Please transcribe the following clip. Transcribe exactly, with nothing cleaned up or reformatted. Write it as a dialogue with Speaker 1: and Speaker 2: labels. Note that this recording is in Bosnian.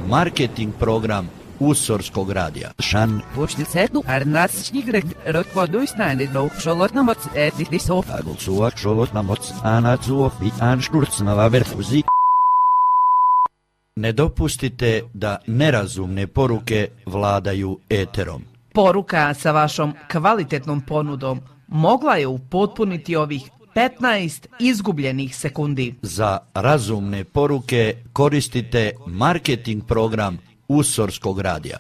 Speaker 1: marketing program Usorskog radija.
Speaker 2: Shan.
Speaker 3: Počnicetu arnatsnigret rökvaduisnäni no xolotnamots etnisov.
Speaker 2: Agulsuak xolotnamots anatsuov bitan šturcnava verfuzi.
Speaker 1: Ne dopustite da nerazumne poruke vladaju eterom.
Speaker 4: Poruka sa vašom kvalitetnom ponudom mogla je upotpuniti ovih petnaest izgubljenih sekundi.
Speaker 1: Za razumne poruke koristite marketing program Usorskog radija.